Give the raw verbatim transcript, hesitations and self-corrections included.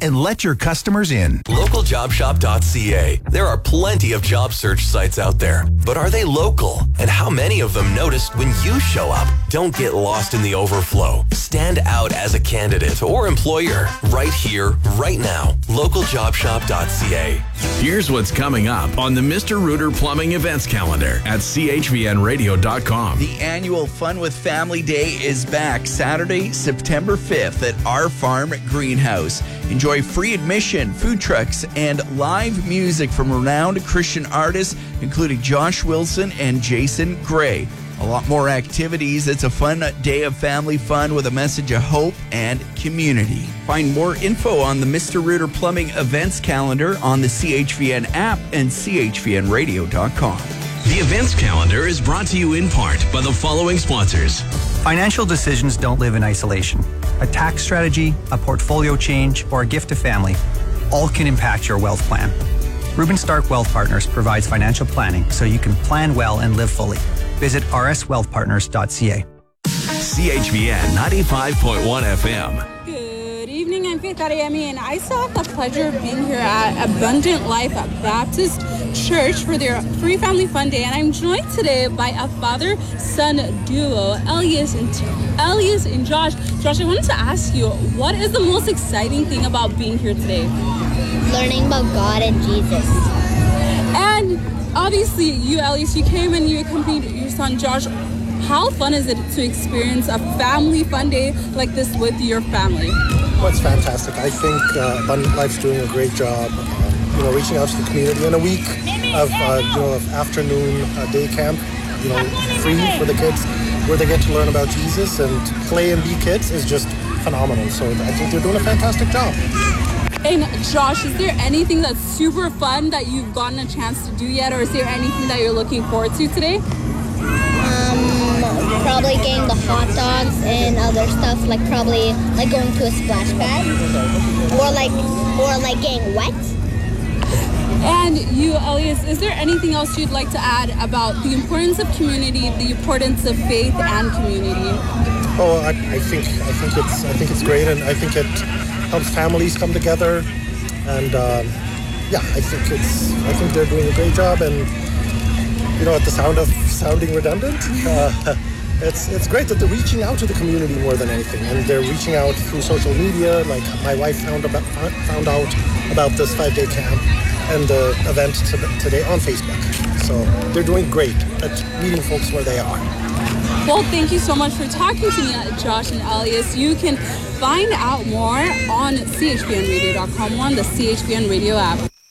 and let your customers in. local job shop dot c a. There are plenty of job search sites out there, but are they local? And how many of them noticed when you show up? Don't get lost in the overflow. Stand out as a candidate or employer right here, right now. local job shop dot c a. Here's what's coming up on the Mister Rooter Plumbing events calendar at c h v n radio dot com. The annual Fun with Family Day is back Saturday, September fifth at Our Farm Greenhouse. Enjoy free admission, food trucks, and live music from renowned Christian artists, including Josh Wilson and Jason Gray. A lot more activities. It's a fun day of family fun with a message of hope and community. Find more info on the Mister Rooter Plumbing events calendar on the C H V N app and c h v n radio dot com. The events calendar is brought to you in part by the following sponsors. Financial decisions don't live in isolation. A tax strategy, a portfolio change, or a gift to family all can impact your wealth plan. Reuben Stark Wealth Partners provides financial planning so you can plan well and live fully. Visit r s wealth partners dot c a. C H V N ninety-five point one F M. Good evening, I'm Faith Adeyemi, and I still have the pleasure of being here at Abundant Life Baptist Church for their Free Family Fun Day, and I'm joined today by a father-son duo, Elias and Elias and Josh. Josh, I wanted to ask you, what is the most exciting thing about being here today? Learning about God and Jesus. And obviously, you, Elias, you came and you accompanied your son, Josh. How fun is it to experience a family fun day like this with your family? Well, it's fantastic. I think uh, Abundant Life's doing a great job, uh, you know, reaching out to the community. In a week of, uh, you know, of afternoon uh, day camp, you know, free for the kids, where they get to learn about Jesus and play and be kids is just phenomenal. So I think they're doing a fantastic job. And Josh, is there anything that's super fun that you've gotten a chance to do yet, or is there anything that you're looking forward to today? Um, probably getting the hot dogs and other stuff, like probably like going to a splash pad, or like or like getting wet. And you, Elias, is there anything else you'd like to add about the importance of community, the importance of faith and community? Oh, I, I think I think it's I think it's great, and I think it helps families come together, and um, yeah, I think it's I think they're doing a great job, and you know, at the sound of sounding redundant, uh, it's it's great that they're reaching out to the community more than anything, and they're reaching out through social media. Like my wife found about found out about this five-day camp and the event today on Facebook, so they're doing great at meeting folks where they are. Well, thank you so much for talking to me, Josh and Elias. You can find out more on c h v n radio dot com, on the C H V N Radio app.